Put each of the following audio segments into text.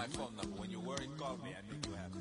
my phone number. When you're worried, call me. I make you happy.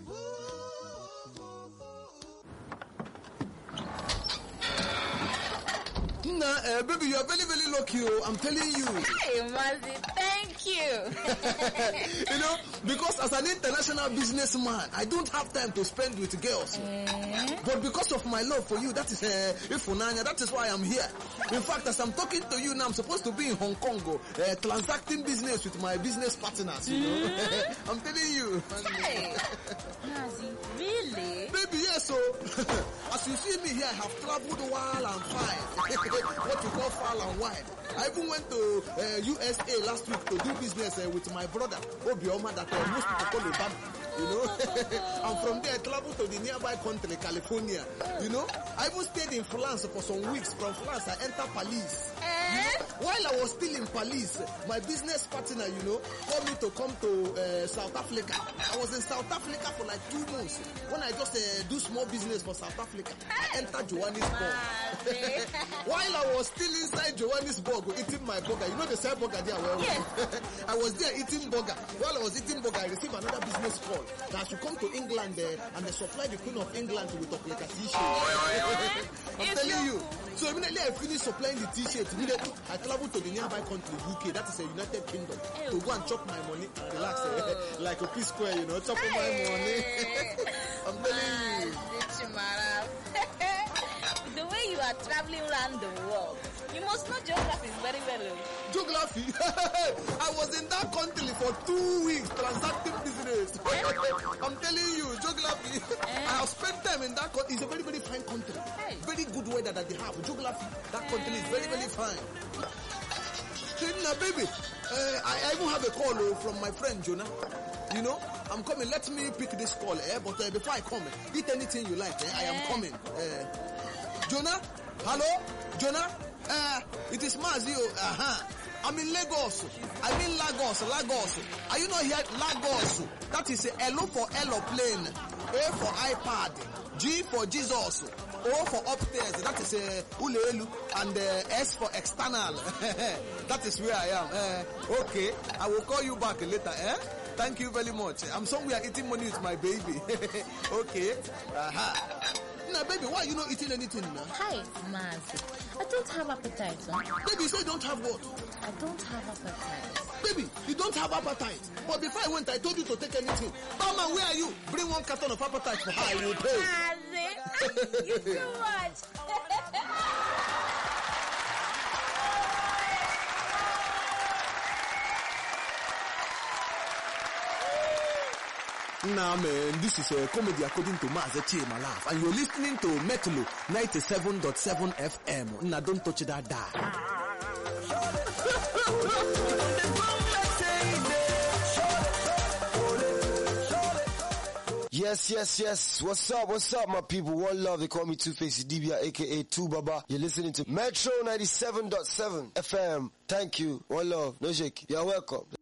Nah, baby, you are very, very lucky. I'm telling you. Hey, Mazi, thank you. Because as an international businessman, I don't have time to spend with girls. But because of my love for you, that is Ifunanya, that is why I'm here. In fact, as I'm talking to you now, I'm supposed to be in Hong Kong, transacting business with my business partners, I'm telling you. Hey, Mazi, really? Baby, yes, so as you see me here, I have traveled wild and fine. What you call foul and wide. I even went to USA last week to do business with my brother, Obioma, that most people call Obama. And from there I traveled to the nearby country, California. I even stayed in France for some weeks. From France I entered Paris. While I was still in Paris, my business partner, told me to come to South Africa. I was in South Africa for like 2 months. When I just do small business for South Africa, I entered Johannesburg. While I was still inside Johannesburg eating my burger, the same burger there where I was there eating burger. While I was eating burger, I received another business call that I should come to England and they supply the Queen of England with a t-shirt. I'm telling you. So immediately I finished supplying the t-shirt. Immediately I traveled to the nearby country, UK, that is a United Kingdom, to go and chop my money and relax like a P Square, chop my money. I'm telling you. The way you are traveling around the world, you must know geography very well. Geography? I was in that country for 2 weeks transacting business. I'm telling you, geography. I have spent time in that country. It's a very, very fine country. Very good weather that they have. Geography, that country is very, very fine. Now, baby, I even have a call from my friend Jonah. I'm coming. Let me pick this call. But before I come, eat anything you like. I am coming. Jonah? Hello? Jonah? It is Mazio. I'm in Lagos. Lagos. Are you not here? Lagos. That is L for aeroplane, A for iPad, G for Jesus, O for upstairs. That is Ulelu, and S for external. That is where I am. Okay, I will call you back later. Thank you very much. I'm somewhere eating money with my baby. Okay. Now, baby, why are you not eating anything now? Hi, Mazi. I don't have appetite. Baby, you say you don't have what? I don't have appetite. Baby, you don't have appetite. But before I went, I told you to take anything. Mama, where are you? Bring 1 carton of appetite for her. I will pay. Mazi, you too much. Nah, man, this is a comedy according to Mazi Chimalaf, and you're listening to Metlo 97.7 FM. Nah, don't touch that dial. Yes. What's up, my people? One love. They call me Two-Face Dibia, aka Two Baba. You're listening to Metro 97.7 FM. Thank you. One love. No shake. You're welcome.